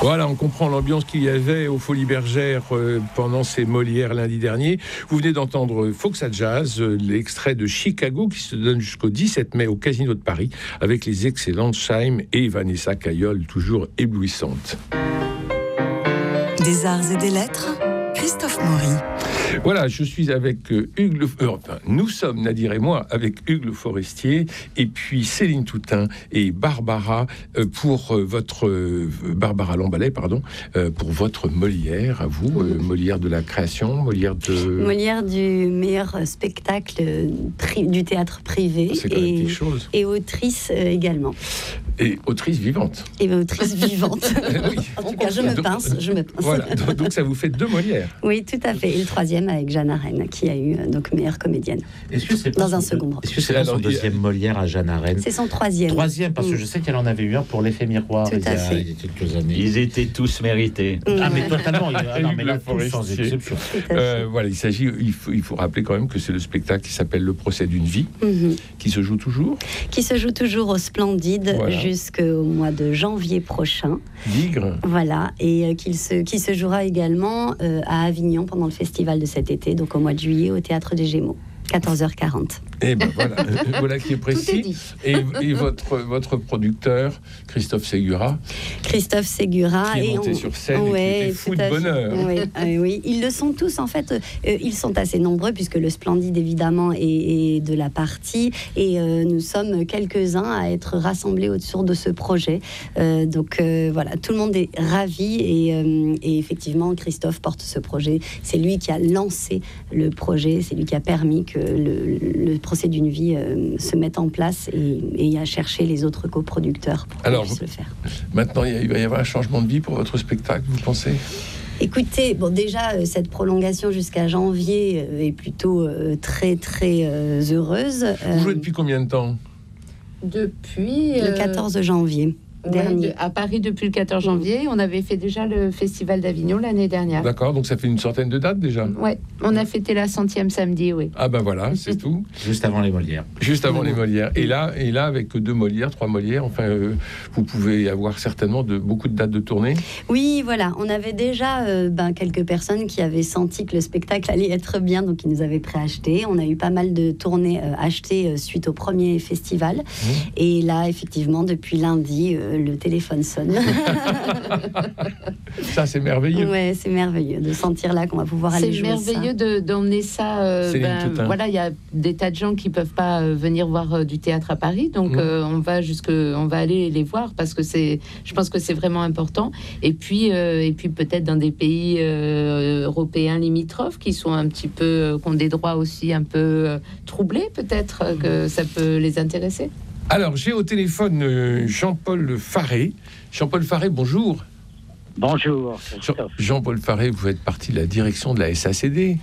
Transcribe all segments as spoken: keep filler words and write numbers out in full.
Voilà, on comprend l'ambiance qu'il y avait aux Folies Bergères euh, pendant ces Molières lundi dernier. Vous venez d'entendre Fox à Jazz, euh, l'extrait de Chicago qui se donne jusqu'au dix-sept mai au Casino de Paris avec les excellentes Chaim et Vanessa Caillol, toujours éblouissantes. Des arts et des lettres, Christophe Maury. Voilà, je suis avec euh, Hugues Le... euh, enfin, nous sommes, Nadir et moi, avec Hugues Le Forestier, et puis Céline Toutain et Barbara, euh, pour euh, votre... Euh, Barbara Lambalet, pardon, euh, pour votre Molière, à vous, euh, Molière de la création, Molière de... Molière du meilleur spectacle pri... du théâtre privé. C'est quand même quelque chose. Et autrice euh, également. Et autrice vivante. Et autrice vivante. Oui. En tout cas, je me pince, je me pince. Voilà, donc, donc ça vous fait deux Molières. Oui, tout à fait. Et le troisième avec Jeanne Arène, qui a eu donc meilleure comédienne. Est-ce que c'est dans son, un second rôle. Est-ce que c'est son deuxième Molière à Jeanne Arène? C'est son troisième. Troisième, parce que je sais qu'elle en avait eu un pour l'effet miroir il y, a, il y a quelques années. Ils étaient tous mérités. Ah, mais totalement. Ah, non, mais là, tous sans exception. Euh, voilà, il s'agit. Il faut, il faut rappeler quand même que c'est le spectacle qui s'appelle Le procès d'une vie, mm-hmm. qui se joue toujours. Qui se joue toujours au Splendide voilà. jusqu'au mois de janvier prochain. Ligre. Voilà, et euh, qu'il se, qui se jouera également euh, à Avignon pendant le festival de cet été, donc au mois de juillet au Théâtre des Gémeaux, quatorze heures quarante. Et ben voilà, voilà qui est précis. Est et, et votre votre producteur Christophe Segura. Christophe Segura qui est et monté on, sur scène ouais, et qui était fou de bonheur. Oui, euh, oui, ils le sont tous en fait. Euh, ils sont assez nombreux puisque le Splendide évidemment est, est de la partie et euh, nous sommes quelques-uns à être rassemblés autour de ce projet. Euh, donc euh, voilà, tout le monde est ravi et, euh, et effectivement Christophe porte ce projet. C'est lui qui a lancé le projet, c'est lui qui a permis que le, le procès d'une vie euh, se mette en place et, et a cherché les autres coproducteurs pour Alors, le faire. Maintenant, il va y avoir un changement de vie pour votre spectacle, vous pensez ? Écoutez, bon déjà euh, cette prolongation jusqu'à janvier euh, est plutôt euh, très très euh, heureuse. Vous jouez depuis combien de temps ? Depuis le euh... quatorze janvier. Ouais, de, à Paris depuis le quatorze janvier. On avait fait déjà le Festival d'Avignon l'année dernière. D'accord, donc ça fait une centaine de dates déjà. Ouais, on a fêté la centième samedi, oui. Ah ben voilà, c'est tout. Juste avant les Molières. Juste avant les Molières. Et là, et là avec deux Molières, trois Molières, enfin, euh, vous pouvez avoir certainement de, beaucoup de dates de tournée. Oui, voilà. On avait déjà euh, ben, quelques personnes qui avaient senti que le spectacle allait être bien, donc ils nous avaient préacheté. On a eu pas mal de tournées euh, achetées euh, suite au premier festival. Mmh. Et là, effectivement, depuis lundi... Euh, le téléphone sonne. Ça, c'est merveilleux. Ouais, c'est merveilleux de sentir là qu'on va pouvoir aller jouer ça. C'est merveilleux de, d'emmener ça. Euh, ben, voilà, il y a des tas de gens qui peuvent pas euh, venir voir euh, du théâtre à Paris, donc mmh. euh, on va jusque, on va aller les voir parce que c'est, je pense que c'est vraiment important. Et puis, euh, et puis peut-être dans des pays euh, européens limitrophes qui sont un petit peu, euh, qui ont des droits aussi un peu euh, troublés, peut-être euh, que ça peut les intéresser. Alors, j'ai au téléphone euh, Jean-Paul Faré. Jean-Paul Faré, bonjour. Bonjour. Jean- Jean-Paul Faré, vous faites partie de la direction de la S A C D.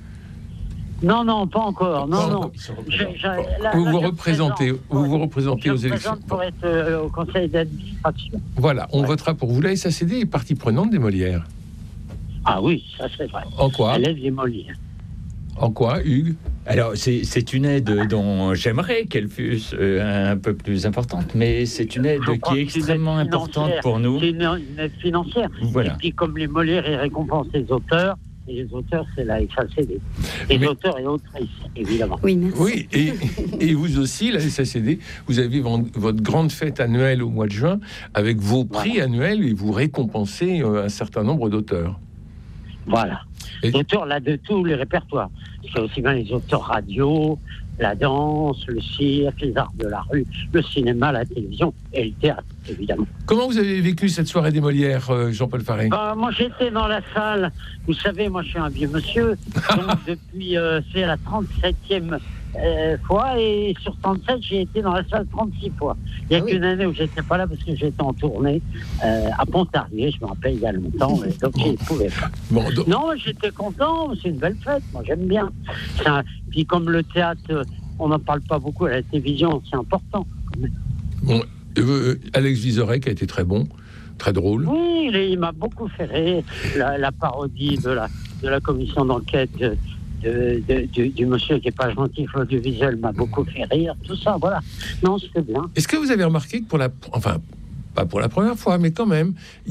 Non, non, pas encore. Non, non. Je, je, là, vous, là, vous, je représentez, vous vous représentez aux je élections. pour être euh, au conseil d'administration. Voilà, on ouais. votera pour vous. La S A C D est partie prenante des Molières. Ah oui, ça c'est vrai. En quoi ? Elle aide les Molières. En quoi, Hugues ? Alors, c'est, c'est une aide dont j'aimerais qu'elle fût euh, un peu plus importante, mais c'est une aide Je qui est extrêmement une importante pour nous. C'est une, une aide financière. Voilà. Et puis, comme les Molières, ils récompensent les auteurs, et les auteurs, c'est la S A C D. Les mais... auteurs et autrices, évidemment. Oui, merci. Oui, et, et vous aussi, la S A C D, vous avez votre grande fête annuelle au mois de juin, avec vos prix voilà. annuels, et vous récompensez un certain nombre d'auteurs. Voilà. Et... Les auteurs, là, de tous les répertoires. C'est aussi bien les auteurs radio, la danse, le cirque, les arts de la rue, le cinéma, la télévision et le théâtre, évidemment. Comment vous avez vécu cette soirée des Molières, Jean-Paul Faré ? Ben, moi, j'étais dans la salle. Vous savez, moi, je suis un vieux monsieur. Donc, depuis, euh, c'est la trente-septième euh, fois. Et sur trente-sept, j'ai été dans la salle trente-six fois. Il y a ah qu'une oui. année où j'étais pas là parce que j'étais en tournée euh, à Pontarlier. Je me rappelle, il y a longtemps. Donc, je ne pouvais pas. Bon, donc... Non, j'étais content. C'est une belle fête. Moi, j'aime bien. Un... Puis, comme le théâtre, on n'en parle pas beaucoup à la télévision, c'est important. Quand même. Bon, euh, Alex Vizorek a été très bon. Très drôle. Oui, il, il m'a beaucoup fait rire. La, la parodie de la, de la commission d'enquête de, de, de, du, du monsieur qui n'est pas gentil, l'audiovisuel, m'a beaucoup fait rire. Tout ça, voilà. Non, c'était bien. Est-ce que vous avez remarqué que pour la... Enfin, pas pour la première fois, mais quand même...